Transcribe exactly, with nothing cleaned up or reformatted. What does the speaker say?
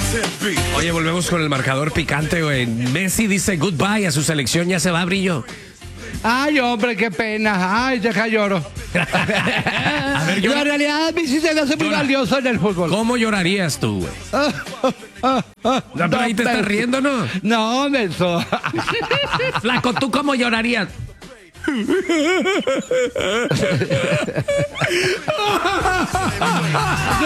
Oye, volvemos con el marcador picante, güey. Messi dice goodbye a su selección, ya se va, Brillo. Ay, hombre, qué pena. Ay, deja lloro. A ver, Yo llora. en realidad mi sí se me hace muy Llora. valioso en el fútbol. ¿Cómo llorarías tú, güey? No, pero ahí te estás riendo, ¿no? No, menso. Flaco, ¿tú cómo llorarías?